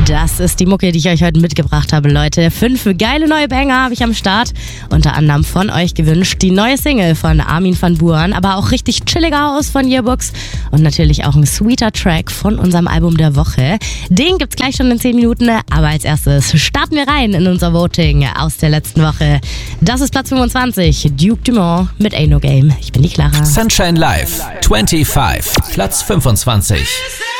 Das ist die Mucke, die ich euch heute mitgebracht habe, Leute. 5 geile neue Banger habe ich am Start. Unter anderem von euch gewünscht die neue Single von Armin van Buuren, aber auch richtig chilliger Haus von Yearbooks und natürlich auch ein sweeter Track von unserem Album der Woche. Den gibt's gleich schon in 10 Minuten, aber als erstes starten wir rein in unser Voting aus der letzten Woche. Das ist Platz 25, Duke Dumont mit Ain't No Game. Ich bin die Clara. Sunshine Live 25, Platz 25.